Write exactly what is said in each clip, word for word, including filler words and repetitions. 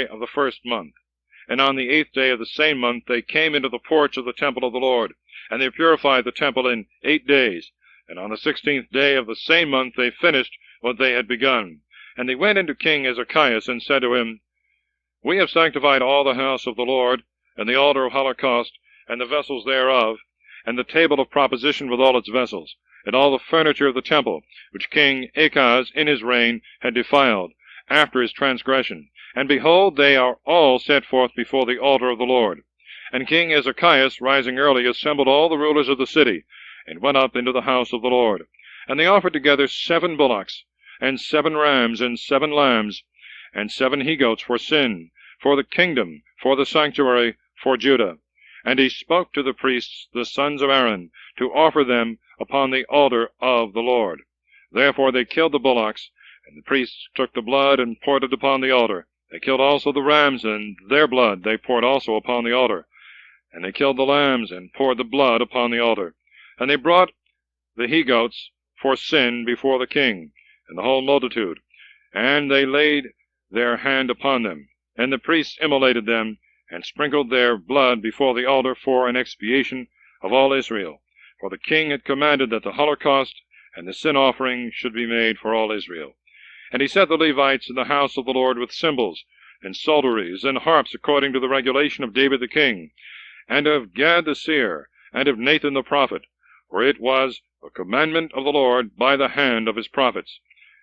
day of the first month. And on the eighth day of the same month they came into the porch of the temple of the Lord, and they purified the temple in eight days. And on the sixteenth day of the same month they finished what they had begun. And they went into King Ezekias, and said to him, We have sanctified all the house of the Lord, and the altar of holocaust, and the vessels thereof, and the table of proposition with all its vessels, and all the furniture of the temple, which King Achaz in his reign had defiled, after his transgression. And behold, they are all set forth before the altar of the Lord. And King Ezekias, rising early, assembled all the rulers of the city, and went up into the house of the Lord. And they offered together seven bullocks, and seven rams, and seven lambs, and seven he-goats for sin, for the kingdom, for the sanctuary, for Judah. And he spoke to the priests, the sons of Aaron, to offer them upon the altar of the Lord. Therefore they killed the bullocks, and the priests took the blood and poured it upon the altar. They killed also the rams, and their blood they poured also upon the altar. And they killed the lambs, and poured the blood upon the altar. And they brought the he-goats for sin before the king, and the whole multitude. And they laid their hand upon them. And the priests immolated them, and sprinkled their blood before the altar for an expiation of all Israel. For the king had commanded that the holocaust and the sin offering should be made for all Israel. And he set the Levites in the house of the Lord with cymbals, and psalteries, and harps, according to the regulation of David the king, and of Gad the seer, and of Nathan the prophet, for it was a commandment of the Lord by the hand of his prophets.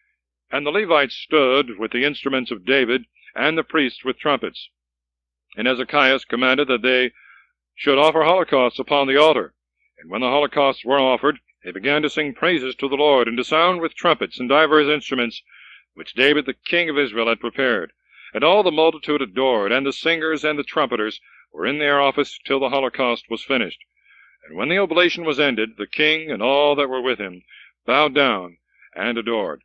And the Levites stood with the instruments of David, and the priests with trumpets. And Ezekias commanded that they should offer holocausts upon the altar. And when the holocausts were offered, they began to sing praises to the Lord, and to sound with trumpets and divers instruments, which David the king of Israel had prepared. And all the multitude adored, and the singers and the trumpeters were in their office till the holocaust was finished. And when the oblation was ended, the king and all that were with him bowed down and adored.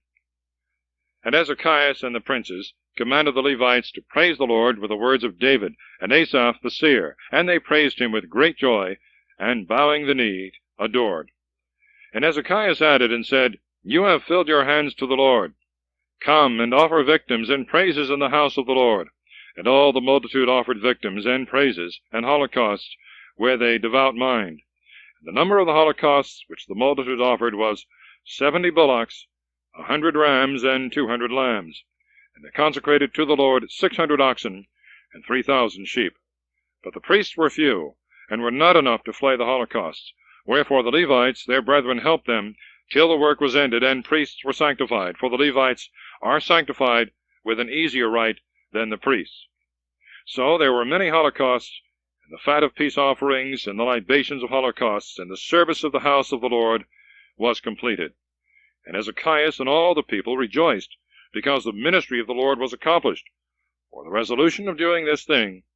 And Ezekias and the princes commanded the Levites to praise the Lord with the words of David and Asaph the seer, and they praised him with great joy, and bowing the knee, adored. And Ezekias added and said, You have filled your hands to the Lord. Come and offer victims and praises in the house of the Lord. And all the multitude offered victims and praises and holocausts with a devout mind. And the number of the holocausts which the multitude offered was seventy bullocks, a hundred rams, and two hundred lambs. And they consecrated to the Lord six hundred oxen, and three thousand sheep. But the priests were few, and were not enough to flay the holocausts. Wherefore the Levites, their brethren, helped them, till the work was ended, and priests were sanctified. For the Levites are sanctified with an easier rite than the priests. So there were many holocausts, and the fat of peace offerings, and the libations of holocausts, and the service of the house of the Lord was completed. And Ezekias and all the people rejoiced, because the ministry of the Lord was accomplished. For the resolution of doing this thing